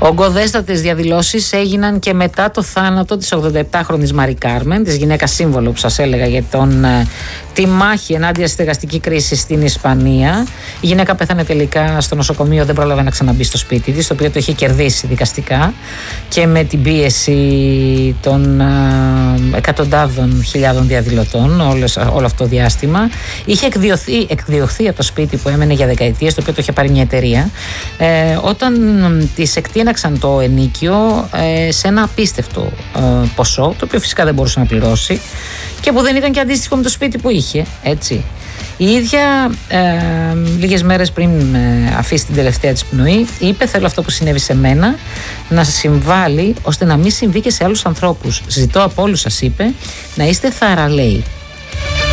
Ογκοδέστατες διαδηλώσεις έγιναν και μετά το θάνατο της 87χρονης Μαρή Κάρμεν, της γυναίκας σύμβολο που σας έλεγα για τη μάχη ενάντια στη στεγαστική κρίση στην Ισπανία. Η γυναίκα πέθανε τελικά στο νοσοκομείο, δεν πρόλαβε να ξαναμπεί στο σπίτι της, το οποίο το είχε κερδίσει δικαστικά και με την πίεση των εκατοντάδων χιλιάδων διαδηλωτών όλο αυτό το διάστημα. Είχε εκδιωχθεί από το σπίτι που έμενε για δεκαετίες, το οποίο το είχε πάρει μια εταιρεία, όταν της εκτείναξαν το ενοίκιο σε ένα απίστευτο ποσό, το οποίο φυσικά δεν μπορούσε να πληρώσει και που δεν ήταν και αντίστοιχο με το σπίτι που είχε, έτσι. Η ίδια λίγες μέρες πριν αφήσει την τελευταία της πνοή είπε: θέλω αυτό που συνέβη σε μένα να συμβάλλει ώστε να μην συμβεί και σε άλλους ανθρώπους. Ζητώ από όλους σας, είπε, να είστε θαραλέοι.